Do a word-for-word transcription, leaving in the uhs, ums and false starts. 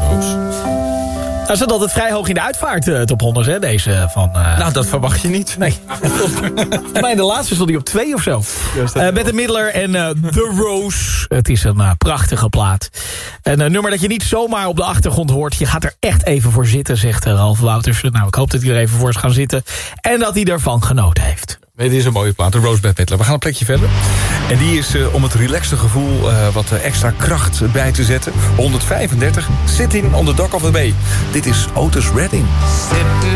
Rose. Nou, zat altijd vrij hoog in de uitvaart, uh, top honderd, hè, deze van... Uh... Nou, dat verwacht je niet. Nee. Maar in de laatste stond hij op twee of zo. Uh, Bette Midler en uh, The Rose. Het is een uh, prachtige plaat. Een uh, nummer dat je niet zomaar op de achtergrond hoort. Je gaat er echt even voor zitten, zegt uh, Ralf Wouters. Nou, ik hoop dat hij er even voor is gaan zitten. En dat hij ervan genoten heeft. Dit is een mooie plaat, de Rose Bette Midler. We gaan een plekje verder. En die is uh, om het relaxte gevoel uh, wat uh, extra kracht bij te zetten. honderdvijfendertig, Sitting on the Dock of the Bay. Dit is Otis Redding.